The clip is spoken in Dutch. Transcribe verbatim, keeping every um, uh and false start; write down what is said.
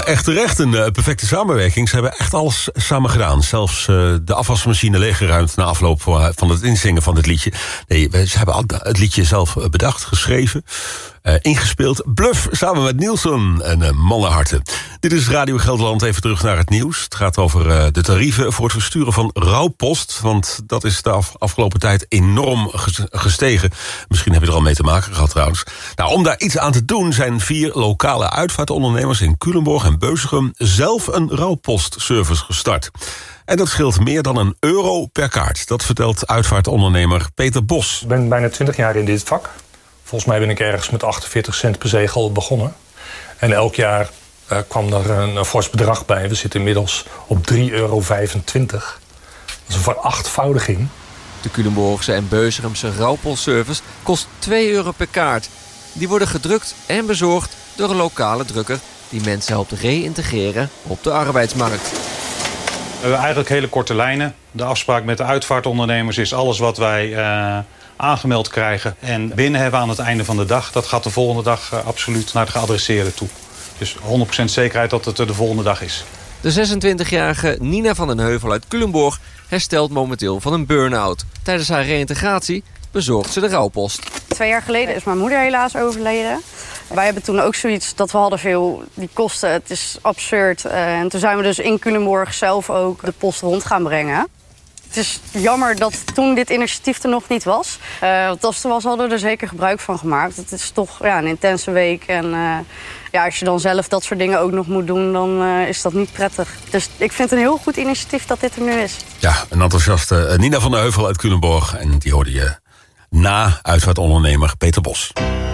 Ja, echt terecht. Een uh, perfecte samenwerking. Ze hebben echt alles samen gedaan. Zelfs uh, de afwasmachine leeggeruimd na afloop van het inzingen van dit liedje. Nee, ze hebben het liedje zelf bedacht, geschreven, uh, ingespeeld. Bluff samen met Nielsen en uh, Mannenharten. Dit is Radio Gelderland. Even terug naar het nieuws. Het gaat over uh, de tarieven voor het versturen van rouwpost. Want dat is de af, afgelopen tijd enorm gestegen. Misschien heb je er al mee te maken gehad trouwens. Nou, om daar iets aan te doen zijn vier lokale uitvaartondernemers in Culemborg en Beusichem zelf een rouwpostservice gestart. En dat scheelt meer dan een euro per kaart. Dat vertelt uitvaartondernemer Peter Bos. Ik ben bijna twintig jaar in dit vak. Volgens mij ben ik ergens met achtenveertig cent per zegel begonnen. En elk jaar uh, kwam er een, een fors bedrag bij. We zitten inmiddels op drie euro vijfentwintig. Dat is een verachtvoudiging. De Culemborgse en Beusichamse rouwpostservice kost twee euro per kaart. Die worden gedrukt en bezorgd door een lokale drukker die mensen helpt reïntegreren op de arbeidsmarkt. We hebben eigenlijk hele korte lijnen. De afspraak met de uitvaartondernemers is alles wat wij uh, aangemeld krijgen en binnen hebben aan het einde van de dag. Dat gaat de volgende dag uh, absoluut naar de geadresseerde toe. Dus honderd procent zekerheid dat het er de volgende dag is. De zesentwintigjarige Nina van den Heuvel uit Culemborg herstelt momenteel van een burn-out. Tijdens haar reïntegratie bezorgt ze de rouwpost. Twee jaar geleden is mijn moeder helaas overleden. Wij hebben toen ook zoiets dat we hadden veel die kosten. Het is absurd. Uh, en toen zijn we dus in Culemborg zelf ook de post rond gaan brengen. Het is jammer dat toen dit initiatief er nog niet was. Uh, want als het er was, hadden we er zeker gebruik van gemaakt. Het is toch ja, een intense week. En uh, ja, als je dan zelf dat soort dingen ook nog moet doen, dan uh, is dat niet prettig. Dus ik vind het een heel goed initiatief dat dit er nu is. Ja, een enthousiaste uh, Nina van den Heuvel uit Culemborg. En die hoorde je na uitvaartondernemer Peter Bos.